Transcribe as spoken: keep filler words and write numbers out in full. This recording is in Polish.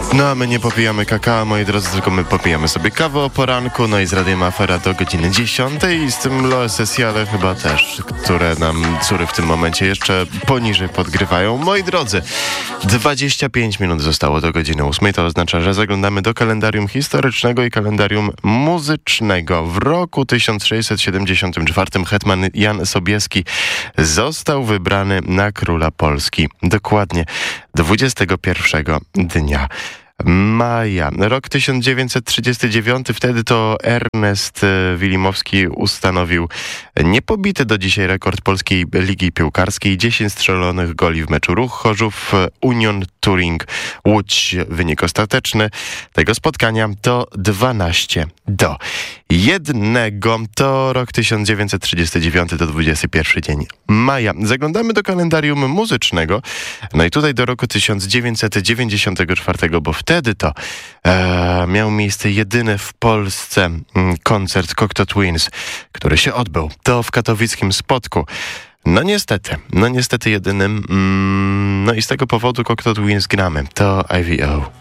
No a my nie popijamy kakao, moi drodzy, tylko my popijamy sobie kawę o poranku, no i z Radiem Afera do godziny dziesiątej i z tym Lo Essenziale chyba też, które nam córy w tym momencie jeszcze poniżej podgrywają. Moi drodzy, dwadzieścia pięć minut zostało do godziny ósmej, to oznacza, że zaglądamy do kalendarium historycznego i kalendarium muzycznego. W roku tysiąc sześćset siedemdziesiątym czwartym hetman Jan Sobieski został wybrany na króla Polski. Dokładnie dwudziestego pierwszego dnia maja. Rok tysiąc dziewięćset trzydziesty dziewiąty, wtedy to Ernest Wilimowski ustanowił niepobity do dzisiaj rekord Polskiej Ligi Piłkarskiej. dziesięć strzelonych goli w meczu Ruch Chorzów, Union Turing Łódź. Wynik ostateczny tego spotkania to dwanaście do jednego. To rok tysiąc dziewięćset trzydziesty dziewiąty, to dwudziesty pierwszy dzień maja. Zaglądamy do kalendarium muzycznego. No i tutaj do roku tysiąc dziewięćset dziewięćdziesiątego czwartego, bo wtedy to e, miał miejsce jedyny w Polsce m, koncert Cocteau Twins, który się odbył. To w katowickim Spodku. No niestety, no niestety jedynym. Mm, no i z tego powodu Cocteau Twins gramy. To I V O.